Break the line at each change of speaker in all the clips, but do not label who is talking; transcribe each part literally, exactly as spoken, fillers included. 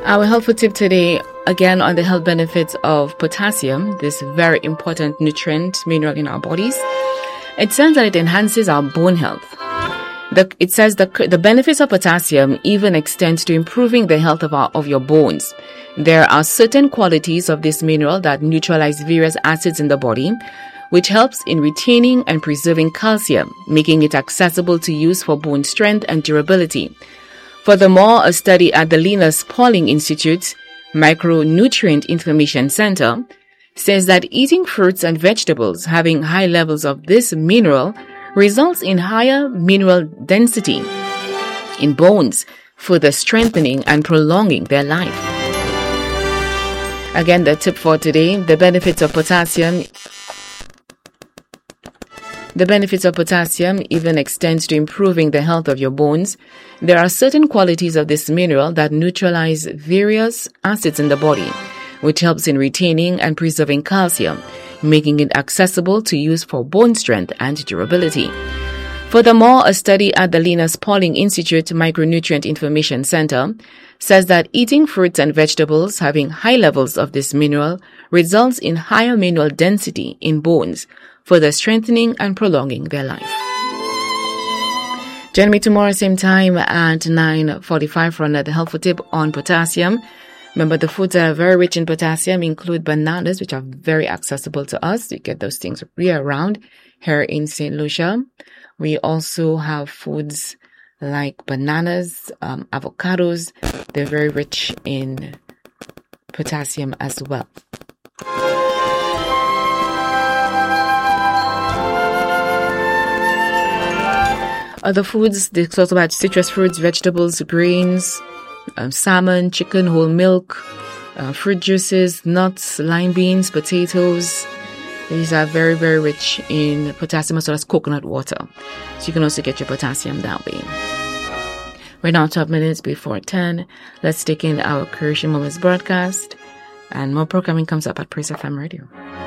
Our helpful tip today, again, on the health benefits of potassium, this very important nutrient, mineral in our bodies. It says that it enhances our bone health. The, it says the, the benefits of potassium even extend to improving the health of, our, of your bones. There are certain qualities of this mineral that neutralize various acids in the body, which helps in retaining and preserving calcium, making it accessible to use for bone strength and durability. Furthermore, a study at the Linus Pauling Institute Micronutrient Information Center says that eating fruits and vegetables having high levels of this mineral results in higher mineral density in bones, further strengthening and prolonging their life. Again, the tip for today, the benefits of potassium. The benefits of potassium even extends to improving the health of your bones. There are certain qualities of this mineral that neutralize various acids in the body, which helps in retaining and preserving calcium, making it accessible to use for bone strength and durability. Furthermore, a study at the Linus Pauling Institute Micronutrient Information Center says that eating fruits and vegetables having high levels of this mineral results in higher mineral density in bones, further strengthening and prolonging their life. Join me tomorrow same time at nine forty-five for another helpful tip on potassium. Remember, the foods that are very rich in potassium include bananas, which are very accessible to us. You get those things year round here in Saint Lucia. We also have foods like bananas, um, avocados. They're very rich in potassium as well. Other foods, they talk about citrus fruits, vegetables, grains, um, salmon, chicken, whole milk, uh, fruit juices, nuts, lime beans, potatoes. These are very, very rich in potassium, as well as coconut water. So you can also get your potassium that way. Right now, twelve minutes before ten. Let's take in our Creation Moments broadcast. And more programming comes up at Praise F M Radio.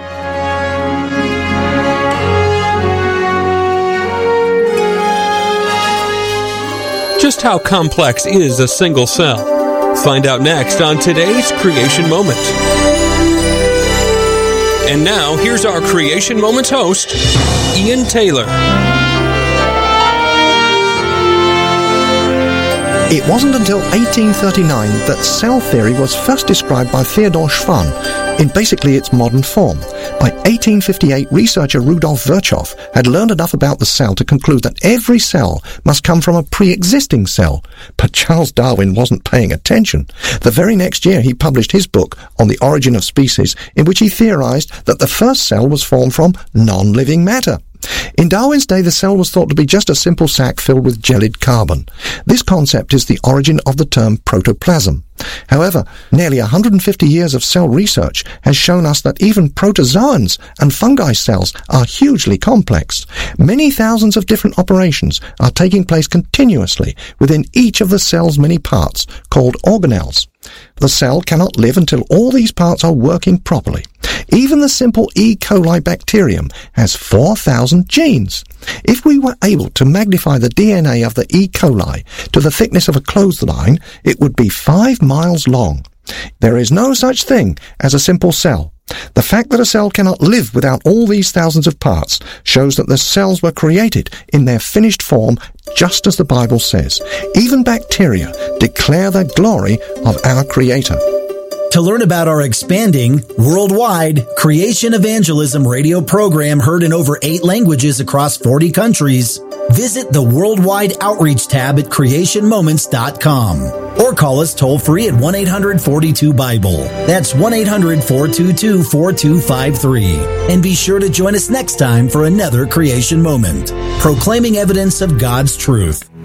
Just how complex is a single cell? Find out next on today's Creation Moment. And now, here's our Creation Moments host, Ian Taylor.
It wasn't until eighteen thirty-nine that cell theory was first described by Theodor Schwann in basically its modern form. By eighteen fifty-eight, researcher Rudolf Virchow had learned enough about the cell to conclude that every cell must come from a pre-existing cell. But Charles Darwin wasn't paying attention. The very next year, he published his book on the origin of species, in which he theorized that the first cell was formed from non-living matter. In Darwin's day, the cell was thought to be just a simple sac filled with gelid carbon. This concept is the origin of the term protoplasm. However, nearly one hundred fifty years of cell research has shown us that even protozoans and fungi cells are hugely complex. Many thousands of different operations are taking place continuously within each of the cell's many parts, called organelles. The cell cannot live until all these parts are working properly. Even the simple E. coli bacterium has four thousand genes. If we were able to magnify the D N A of the E. coli to the thickness of a clothesline, it would be five miles long. There is no such thing as a simple cell. The fact that a cell cannot live without all these thousands of parts shows that the cells were created in their finished form, just as the Bible says. Even bacteria declare the glory of our Creator.
To learn about our expanding, worldwide Creation Evangelism radio program heard in over eight languages across forty countries, visit the Worldwide Outreach tab at creation moments dot com or call us toll-free at one eight hundred four two Bible. That's one eight hundred four two two four two five three. And be sure to join us next time for another Creation Moment, proclaiming evidence of God's truth.